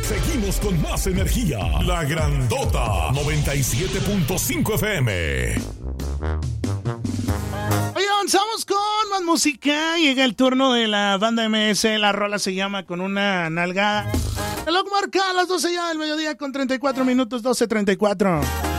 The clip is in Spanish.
Seguimos con más energía. La Grandota 97.5 FM. Oye, avanzamos con más música. Llega el turno de la banda MS. La rola se llama Con una nalgada. El reloj marca a las 12 ya del mediodía con 34 minutos, 12:34.